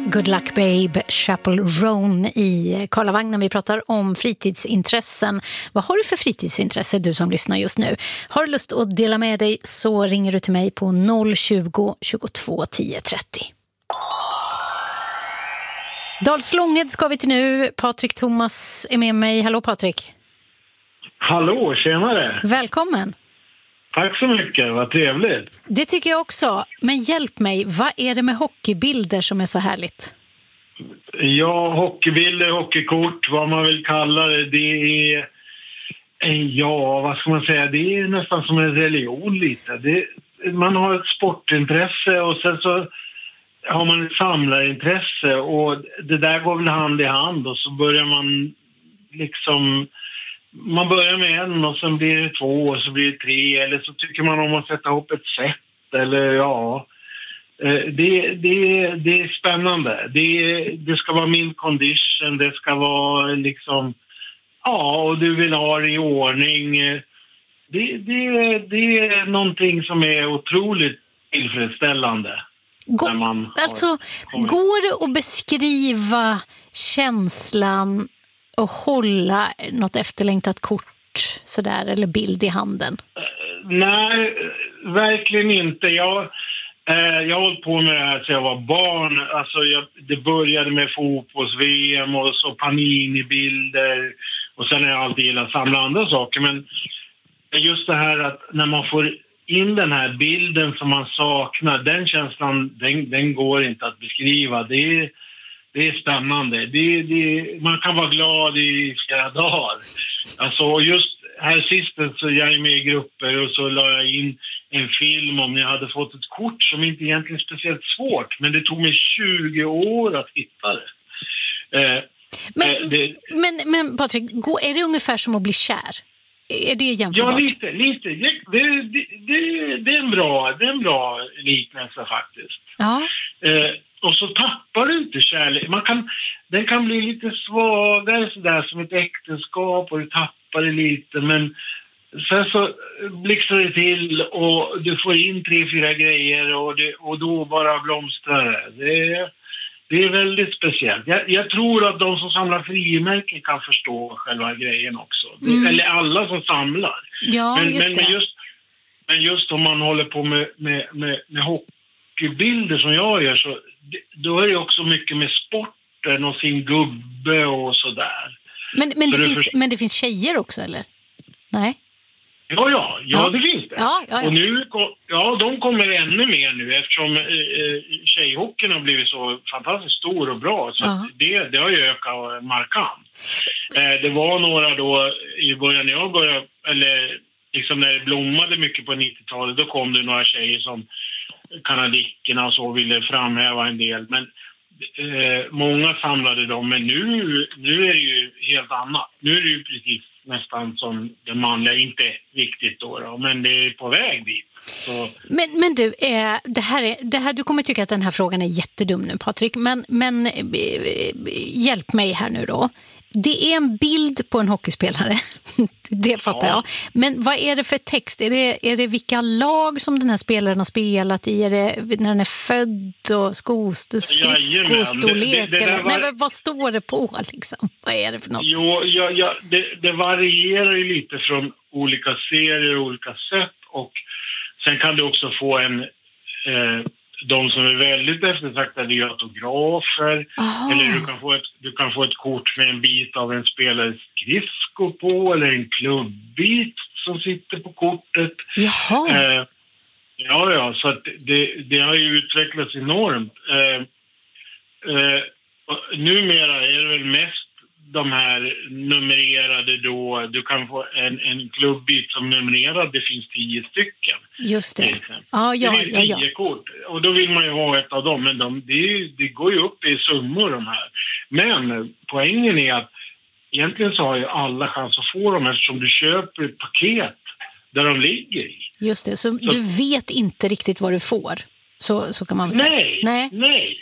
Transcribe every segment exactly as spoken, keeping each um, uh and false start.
Good Luck Babe, Chapel Roan i Karlavagnen. Vi pratar om fritidsintressen. Vad har du för fritidsintresse, du som lyssnar just nu? Har du lust att dela med dig så ringer du till mig på noll tjugo, tjugotvå, tio, trettio. Dalslånged ska vi till nu. Patrik Thomas är med mig. Hallå Patrik. Hallå, tjenare. Välkommen. Tack så mycket, vad trevligt. Det tycker jag också. Men hjälp mig, vad är det med hockeybilder som är så härligt? Ja, hockeybilder, hockeykort, vad man vill kalla det, det är... Ja, vad ska man säga? Det är nästan som en religion lite. Det, man har ett sportintresse och sen så har man ett samlarintresse och det där går väl hand i hand och så börjar man liksom... Man börjar med en och sen blir det två och så blir det tre eller så tycker man om att sätta ihop ett set eller ja. Det, det, det är spännande. Det, det ska vara min condition, det ska vara liksom ja och du vill ha det i ordning. Det, det, det är någonting som är otroligt tillfredsställande. Gå, alltså, går det att beskriva känslan och hålla något efterlängtat kort sådär, eller bild i handen? Nej, verkligen inte. Jag, eh, jag har hållit på med det här sedan jag var barn. Alltså jag, det började med fotbolls-V M och så Panini-bilder. Och sen har jag alltid gillat samla andra saker. Men just det här att när man får in den här bilden som man saknar, den känslan, den, den går inte att beskriva. Det är Det är spännande. Det, det, man kan vara glad i flera dagar. Alltså just här sist så jag är med i grupper och så la jag in en film om jag hade fått ett kort som inte egentligen är speciellt svårt. Men det tog mig tjugo år att hitta det. Eh, men, eh, det men, men Patrik, är det ungefär som att bli kär? Är det jämförbart? Ja, lite. lite. Det, det, det, det, är en bra, det är en bra liknelse faktiskt. Ja. Eh, Och så tappar du inte kärlek. Man kan, den kan bli lite svagare sådär som ett äktenskap och du tappar det lite. Men sen så blixtrar det till och du får in tre, fyra grejer och, det, och då bara blomstrar det. Det, det är väldigt speciellt. Jag, jag tror att de som samlar frimärken kan förstå själva grejen också. Mm. Eller alla som samlar. Ja, men, just men, det. men, just, men just om man håller på med, med, med, med hockeybilder som jag gör så då är det också mycket med sporten och sin gubbe och sådär. Men, men, så det det finns, för... men det finns tjejer också, eller? Nej? Ja, ja, ja, ja. Det finns det. Ja, ja, ja. Och nu, ja, de kommer ännu mer nu eftersom eh, tjejhockeyn har blivit så fantastiskt stor och bra. Så ja. det, det har ju ökat markant. Eh, det var några då i början när jag började, eller liksom när det blommade mycket på nittiotalet, då kom det några tjejer som kanadickerna och så ville framhäva en del. Men eh, många samlade dem. Men nu, nu är det ju helt annat. Nu är det ju precis nästan som det manliga. Inte viktigt då, då men det är på väg dit. Så. Men, men du, eh, det här är, det här, du kommer tycka att den här frågan är jättedum nu, Patrik. Men, men eh, hjälp mig här nu då. Det är en bild på en hockeyspelare, det fattar ja. jag. Men vad är det för text? Är det, är det vilka lag som den här spelaren har spelat i? Är det när den är född och skridskostorlek? Var... Nej, men vad står det på liksom? Vad är det för något? Jo, ja, ja, det, det varierar ju lite från olika serier och olika sätt. Och sen kan du också få en... Eh, de som är väldigt eftertraktade är autografer. Oh. Eller du kan, få ett, du kan få ett kort med en bit av en spelares skridsko på. Eller en klubbit som sitter på kortet. Jaha. Eh, ja, ja. Så att det, det har ju utvecklats enormt. Eh, eh, numera är det väl mest de här numrerade då. Du kan få en, en klubbit som numrerad. Det finns tio stycken. Just det. Ah, ja, det finns tio ja, ja. kort. Och då vill man ju ha ett av dem. Men de, det, det går ju upp i summor de här. Men poängen är att egentligen så har ju alla chans att få dem eftersom du köper ett paket där de ligger i. Just det. Så, så du vet inte riktigt vad du får. Så, så kan man väl säga. Nej, nej. nej.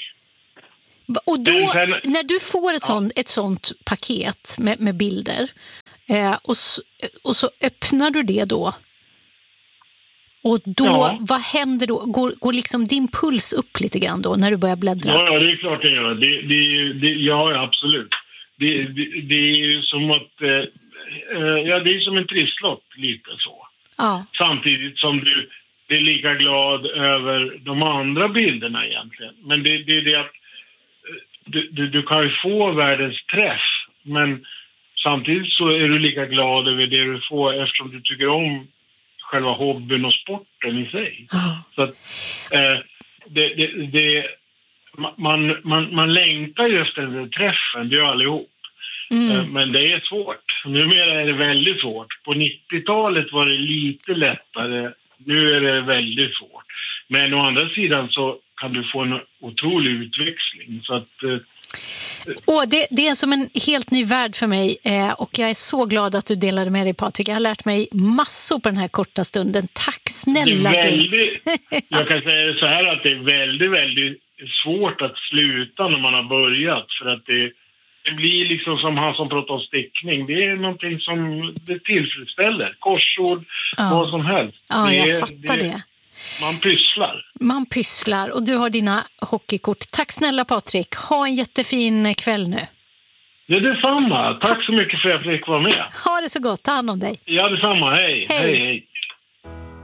Och då, sen, när du får ett, ja. sånt, ett sånt paket med, med bilder eh, och, så, och så öppnar du det då Och då, Ja. vad händer då? Går, går liksom din puls upp lite grann då när du börjar bläddra? Ja, det är klart det gör. Det, det, det, ja, absolut. Det, det, det är ju som att... Eh, ja, det är som en trisslott, lite så. Ja. Samtidigt som du, du är lika glad över de andra bilderna egentligen. Men det, det är det att du, du, du kan ju få världens träff, men samtidigt så är du lika glad över det du får eftersom du tycker om själva hobbyn och sporten i sig. Ja. Så att, eh, det, det, det, man, man, man längtar ju efter den där träffen, det är ju allihop. Mm. Eh, men det är svårt. Numera är det väldigt svårt. På nittiotalet var det lite lättare. Nu är det väldigt svårt. Men å andra sidan så kan du få en otrolig utväxling. Så att... Eh, Åh, det, det är som en helt ny värld för mig eh, och jag är så glad att du delade med dig, Patrik. Jag har lärt mig massor på den här korta stunden. Tack snälla det är du. väldigt, jag kan säga så här att det är väldigt, väldigt svårt att sluta när man har börjat. För att det, det blir liksom som han som pratar om stickning. Det är någonting som det tillfredsställer. Korsord, Ja. vad som helst. Ja, det, jag fattar det. det. Man pysslar. Man pysslar och du har dina hockeykort. Tack snälla Patrik. Ha en jättefin kväll nu. Ja, detsamma. Tack så mycket för att jag fick vara med. Ha det så gott. Ta hand om dig. Ja, detsamma. Hej. Hej. Hej, hej.